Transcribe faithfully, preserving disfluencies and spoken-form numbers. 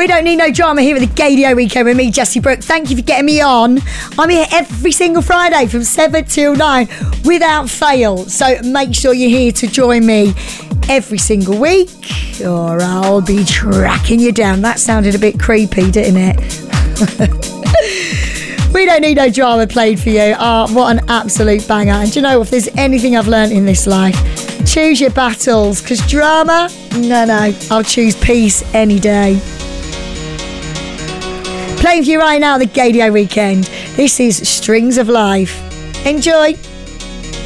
We don't need no drama here at the Gaydio Weekend with me, Jessie Brooke. Thank you for getting me on. I'm here every single Friday from seven till nine without fail. So make sure you're here to join me every single week or I'll be tracking you down. That sounded a bit creepy, didn't it? We don't need no drama played for you. Oh, what an absolute banger. And do you know, if there's anything I've learned in this life, choose your battles, because drama, no, no, I'll choose peace any day. Playing for you right now, the Gaydio Weekend. This is Strings of Life. Enjoy.